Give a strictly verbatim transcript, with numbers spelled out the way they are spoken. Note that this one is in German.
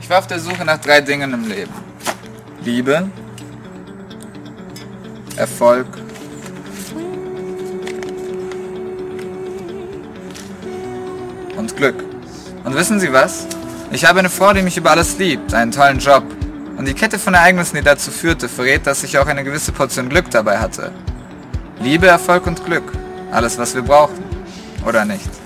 Ich war auf der Suche nach drei Dingen im Leben. Liebe, Erfolg und Glück. Und wissen Sie was? Ich habe eine Frau, die mich über alles liebt, einen tollen Job. Und die Kette von Ereignissen, die dazu führte, verrät, dass ich auch eine gewisse Portion Glück dabei hatte. Liebe, Erfolg und Glück. Alles, was wir brauchen. Oder nicht?